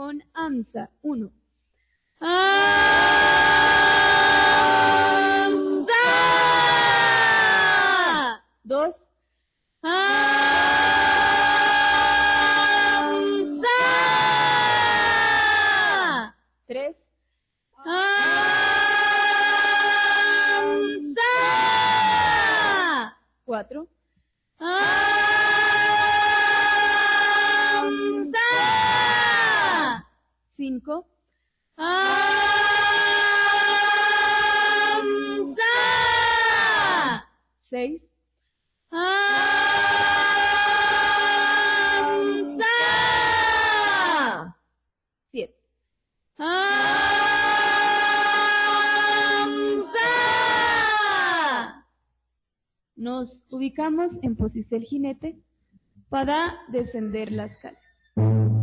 con AMSA. 1. AMSA. 2. AMSA. 3. AMSA. 4. AMSA. 5. AMSA. 6. AMSA. 7. AMSA. Nos ubicamos en posición del jinete para descender las escaleras.